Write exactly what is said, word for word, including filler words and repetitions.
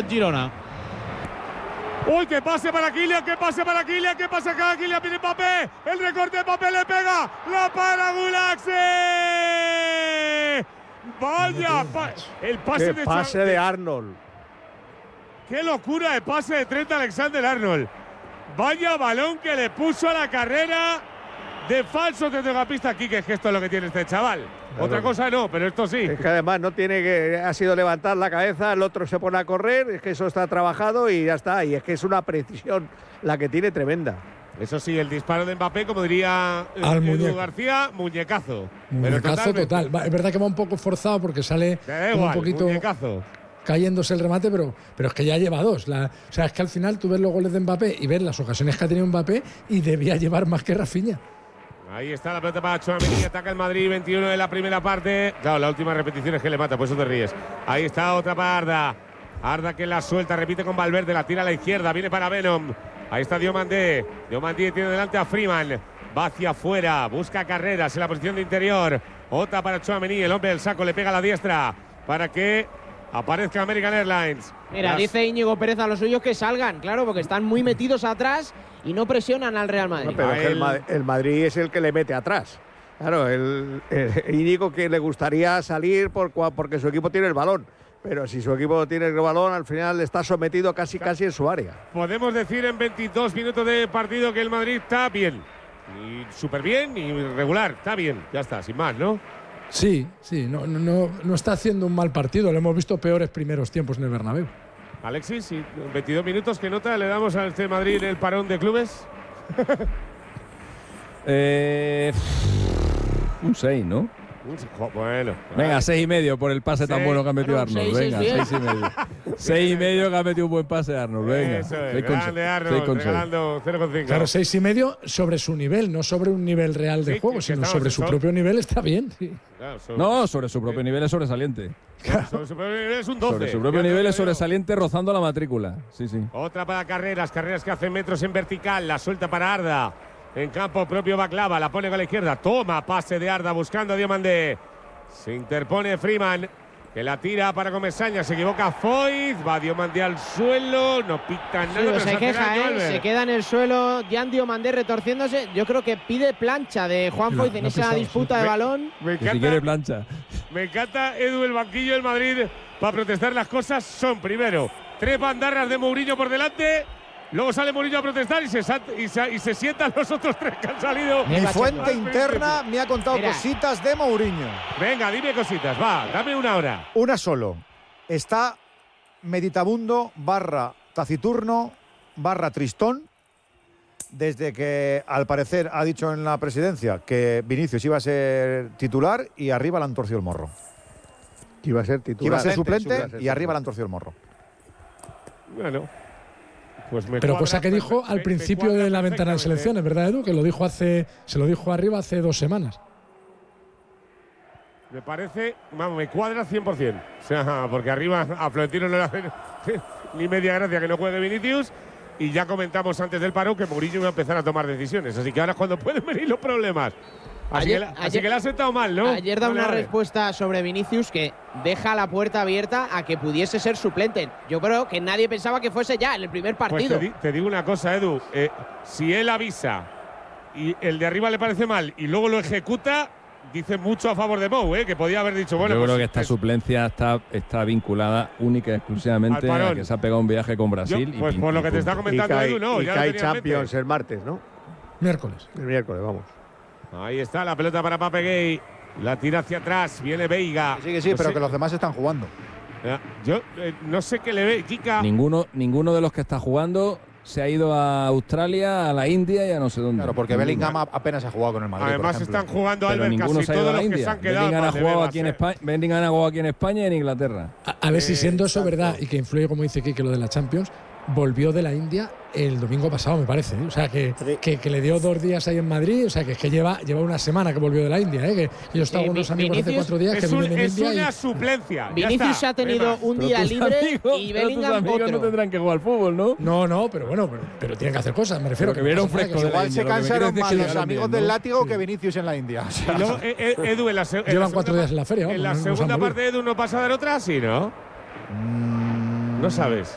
Girona. ¡Uy, que pase para Kylian, que pase para Kylian, que pase acá! Kylian viene Mbappé, el recorte de Mbappé le pega, la para Gulaxi. Vaya, pa el pase ¡Qué de pase de Arnold! ¡Qué locura de pase de Trent Alexander-Arnold! Vaya balón que le puso a la carrera de falso centrocampista aquí, que es que esto es lo que tiene este chaval. Claro. Otra cosa no, pero esto sí. Es que además no tiene que… Ha sido levantar la cabeza, el otro se pone a correr, es que eso está trabajado y ya está. Y es que es una precisión la que tiene tremenda. Eso sí, el disparo de Mbappé, como diría Al Edu García, muñecazo. Muñecazo total. Va, es verdad que va un poco forzado porque sale da igual, un poquito muñecazo. Cayéndose el remate, pero, pero es que ya lleva dos. La, o sea, es que al final tú ves los goles de Mbappé y ves las ocasiones que ha tenido Mbappé y debía llevar más que Rafinha. Ahí está la pelota para Tchouaméni, ataca el Madrid, veintiuno de la primera parte. Claro, la última repetición es que le mata, por eso te ríes. Ahí está otra para Arda. Arda que la suelta, repite con Valverde, la tira a la izquierda, viene para Venom. Ahí está Diomandé. Diomandé tiene delante a Freeman. Va hacia afuera, busca carreras en la posición de interior. Otra para Tchouaméni, el hombre del saco le pega a la diestra para que aparezca American Airlines. Mira, Las... dice Íñigo Pérez a los suyos que salgan, claro, porque están muy metidos atrás y no presionan al Real Madrid. No, pero es que el, Ma el Madrid es el que le mete atrás. Claro, el, el Íñigo que le gustaría salir por, porque su equipo tiene el balón. Pero si su equipo tiene el balón, al final está sometido casi casi en su área. Podemos decir en veintidós minutos de partido que el Madrid está bien. Y súper bien y regular. Está bien, ya está, sin más, ¿no? Sí, sí, no, no, no está haciendo un mal partido. Lo hemos visto peores primeros tiempos en el Bernabéu. Alexis, ¿y veintidós minutos qué nota le damos a este Madrid en el parón de clubes? eh, un seis, ¿no? Bueno. Venga, vale. seis y medio por el pase seis. tan bueno que ha metido bueno, Arnold. Seis, Venga, seis, seis y medio. seis y medio que ha metido un buen pase Arnold. Venga. Eso es, seis grande Arnold, regalando cero coma cinco. Claro, seis y medio sobre su nivel, no sobre un nivel real de sí, juego, sino sobre su propio nivel está bien. Sí. Claro, sobre, no, sobre su propio sí. nivel es sobresaliente. Claro. Sobre su propio nivel es un doce. Sobre su propio nivel es sobresaliente rozando la matrícula. Sí, sí. Otra para carreras, carreras que hacen metros en vertical, la suelta para Arda. En campo propio Baklava, la pone con la izquierda. Toma, pase de Arda buscando a Diomandé. Se interpone Freeman, que la tira para Comesaña, se equivoca Foyt, va Diomandé al suelo, no pita nada. Sí, pero se queja, ¿eh? Se queda en el suelo, Jan Diomandé retorciéndose. Yo creo que pide plancha de Juan Foyt en esa disputa de me, balón. Me encanta, si quiere plancha. Me encanta, Edu, el banquillo del Madrid para protestar las cosas son, primero, tres bandarras de Mourinho por delante. Luego sale Mourinho a protestar y se, y, se, y se sientan los otros tres que han salido. Mi fuente interna me ha contado Mira. cositas de Mourinho. Venga, dime cositas, va, dame una hora. Una solo. Está meditabundo, barra taciturno, barra tristón, desde que al parecer ha dicho en la presidencia que Vinicius iba a ser titular y arriba le han torcido el morro. Que iba a ser titular. Que iba a ser suplente, suplente y arriba le han torcido el morro. Bueno. Pues Pero cosa que dijo al principio de la ventana de selecciones, ¿verdad, Edu? Que lo dijo hace, se lo dijo arriba hace dos semanas. Me parece, vamos, me cuadra cien por cien. O sea, porque arriba a Florentino no le hace ni media gracia que no juegue Vinicius. Y ya comentamos antes del paro que Mourinho iba a empezar a tomar decisiones. Así que ahora es cuando pueden venir los problemas. Así, ayer, que, así ayer, que le ha sentado mal, ¿no? Ayer da no una respuesta sobre Vinicius que deja la puerta abierta a que pudiese ser suplente. Yo creo que nadie pensaba que fuese ya en el primer partido. Pues te, te digo una cosa, Edu. Eh, si él avisa y el de arriba le parece mal y luego lo ejecuta, dice mucho a favor de Mou, ¿eh? Que podía haber dicho, bueno… Yo pues, creo que esta es, suplencia está, está vinculada única y exclusivamente a que se ha pegado un viaje con Brasil. Yo, pues y, por lo y que punto. te está comentando cae, Edu, no. Y ya cae Champions el martes, ¿no? Miércoles. El miércoles, vamos. Ahí está la pelota para Pape Gay. La tira hacia atrás. Viene Veiga. Sí, que sí, no pero sé. que los demás están jugando. Yo eh, no sé qué le ve, Kika. Ninguno, ninguno de los que está jugando se ha ido a Australia, a la India y a no sé dónde. Claro, porque ninguno. Bellingham apenas ha jugado con el Madrid. Además están jugando pero Albert ninguno casi se ha ido todos a la los India. que se han quedado. Bellingham ha jugado aquí en España, Bellingham ha jugado aquí en España y en Inglaterra. A, a ver eh, si siendo eso verdad y que influye, como dice Kike, lo de la Champions, volvió de la India el domingo pasado, me parece, ¿eh? O sea, que, sí. que, que le dio dos días ahí en Madrid, o sea, que es que lleva, lleva una semana que volvió de la India, ¿eh? Que yo estaba sí, con unos amigos Vinicius, hace cuatro días que un, viven en es India. Es una y, suplencia. Vinicius ha tenido un pero día libre amigos, y Bellingham otro. no tendrán que jugar al fútbol, ¿no? No, no, pero bueno, pero, pero tienen que hacer cosas, me refiero. Pero que vieron fresco. Igual se cansaron más los amigos del látigo que Vinicius en la India. O sea, y luego, eh, Edu, en la se, llevan en la cuatro días en la feria. En la segunda parte de Edu no pasa a dar otra, sí, ¿no? Mm, no sabes.